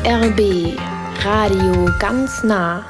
RBB Radio ganz nah.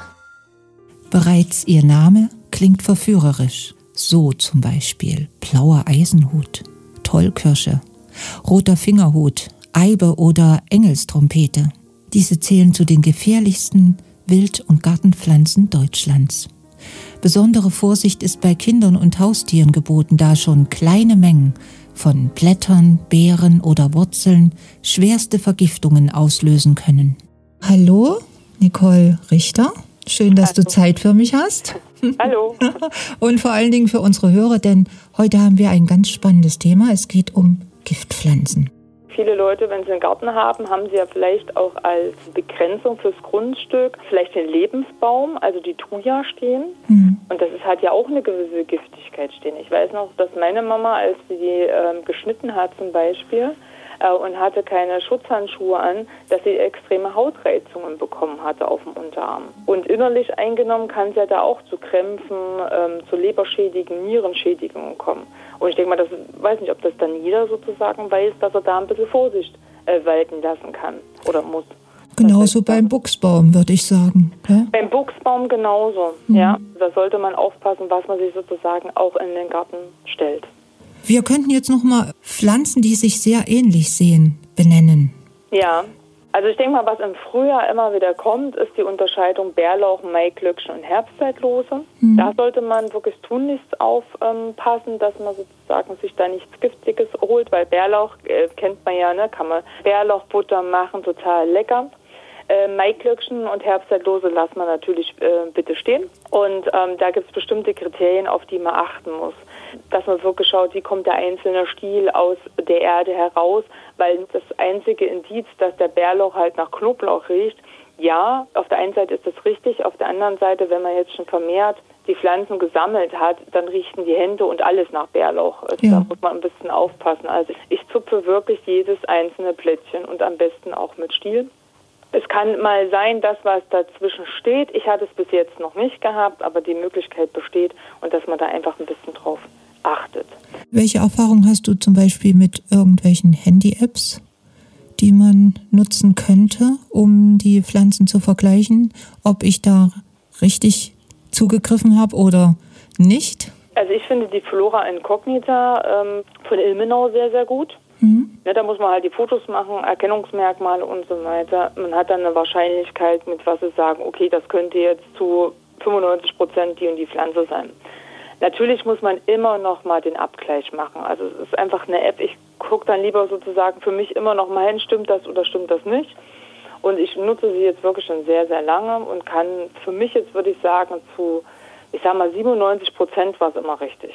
Bereits ihr Name klingt verführerisch. So zum Beispiel blauer Eisenhut, Tollkirsche, roter Fingerhut, Eibe oder Engelstrompete. Diese zählen zu den gefährlichsten Wild- und Gartenpflanzen Deutschlands. Besondere Vorsicht ist bei Kindern und Haustieren geboten, da schon kleine Mengen von Blättern, Beeren oder Wurzeln schwerste Vergiftungen auslösen können. Hallo, Nicole Richter. Schön, dass du Zeit für mich hast. Hallo. Und vor allen Dingen für unsere Hörer, denn heute haben wir ein ganz spannendes Thema. Es geht um Giftpflanzen. Viele Leute, wenn sie einen Garten haben, haben sie ja vielleicht auch als Begrenzung fürs Grundstück vielleicht den Lebensbaum, also die Thuja stehen. Und das hat ja auch eine gewisse Giftigkeit stehen. Ich weiß noch, dass meine Mama, als sie geschnitten hat zum Beispiel und hatte keine Schutzhandschuhe an, dass sie extreme Hautreizungen bekommen hatte auf dem Unterarm. Und innerlich eingenommen kann es ja da auch zu Krämpfen, zu Leberschädigungen, Nierenschädigungen kommen. Und ich denke mal, weiß nicht, ob das dann jeder sozusagen weiß, dass er da ein bisschen Vorsicht walten lassen kann oder muss. Genauso beim Buchsbaum, würde ich sagen. Ja? Beim Buchsbaum genauso, ja. Da sollte man aufpassen, was man sich sozusagen auch in den Garten stellt. Wir könnten jetzt noch mal Pflanzen, die sich sehr ähnlich sehen, benennen. Ja, also ich denke mal, was im Frühjahr immer wieder kommt, ist die Unterscheidung Bärlauch, Maiglöckchen und Herbstzeitlose. Da sollte man wirklich tunlichst aufpassen, dass man sozusagen sich da nichts Giftiges holt, weil Bärlauch, kennt man ja, ne, kann man Bärlauchbutter machen, total lecker. Maiglöckchen und Herbstzeitlose lassen wir natürlich bitte stehen. Und da gibt es bestimmte Kriterien, auf die man achten muss. Dass man wirklich schaut, wie kommt der einzelne Stiel aus der Erde heraus, weil das einzige Indiz, dass der Bärlauch halt nach Knoblauch riecht, ja, auf der einen Seite ist das richtig, auf der anderen Seite, wenn man jetzt schon vermehrt die Pflanzen gesammelt hat, dann riechen die Hände und alles nach Bärlauch. Also da muss man ein bisschen aufpassen. Also ich zupfe wirklich jedes einzelne Blättchen und am besten auch mit Stiel. Es kann mal sein, dass was dazwischen steht. Ich hatte es bis jetzt noch nicht gehabt, aber die Möglichkeit besteht und dass man da einfach ein bisschen drauf achtet. Welche Erfahrung hast du zum Beispiel mit irgendwelchen Handy-Apps, die man nutzen könnte, um die Pflanzen zu vergleichen, ob ich da richtig zugegriffen habe oder nicht? Also ich finde die Flora Incognita von Ilmenau sehr, sehr gut. Ja, da muss man halt die Fotos machen, Erkennungsmerkmale und so weiter. Man hat dann eine Wahrscheinlichkeit, mit was sie sagen, okay, das könnte jetzt zu 95% die und die Pflanze sein. Natürlich muss man immer noch mal den Abgleich machen. Also es ist einfach eine App, ich gucke dann lieber sozusagen für mich immer noch mal hin, stimmt das oder stimmt das nicht. Und ich nutze sie jetzt wirklich schon sehr, sehr lange und kann für mich jetzt, würde ich sagen, zu, ich sag mal 97% war es immer richtig.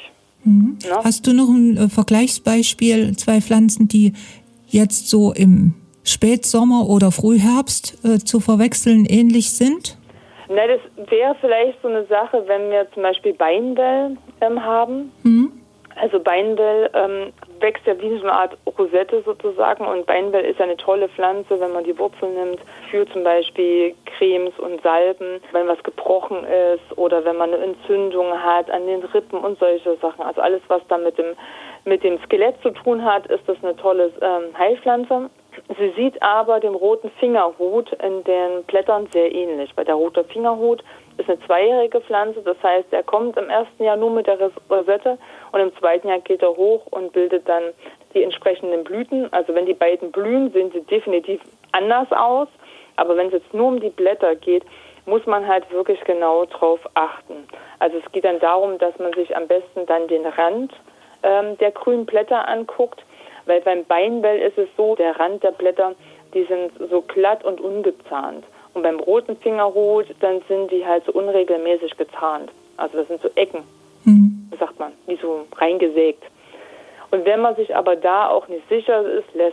Ja. Hast du noch ein Vergleichsbeispiel, 2 Pflanzen, die jetzt so im Spätsommer oder Frühherbst zu verwechseln ähnlich sind? Na, das wäre vielleicht so eine Sache, wenn wir zum Beispiel Beinwell haben. Also Beinwell wächst ja wie so eine Art Rosette sozusagen und Beinwell ist ja eine tolle Pflanze, wenn man die Wurzeln nimmt, für zum Beispiel Cremes und Salben, wenn was gebrochen ist oder wenn man eine Entzündung hat an den Rippen und solche Sachen. Also alles, was da mit dem Skelett zu tun hat, ist das eine tolle Heilpflanze. Sie sieht aber dem roten Fingerhut in den Blättern sehr ähnlich, weil der rote Fingerhut ist eine zweijährige Pflanze, das heißt, er kommt im ersten Jahr nur mit der Rosette und im zweiten Jahr geht er hoch und bildet dann die entsprechenden Blüten. Also wenn die beiden blühen, sehen sie definitiv anders aus, aber wenn es jetzt nur um die Blätter geht, muss man halt wirklich genau drauf achten. Also es geht dann darum, dass man sich am besten dann den Rand der grünen Blätter anguckt, weil beim Beinwell ist es so, der Rand der Blätter, die sind so glatt und ungezahnt. Und beim roten Fingerhut, dann sind die halt so unregelmäßig gezahnt. Also das sind so Ecken, sagt man, wie so reingesägt. Und wenn man sich aber da auch nicht sicher ist, lässt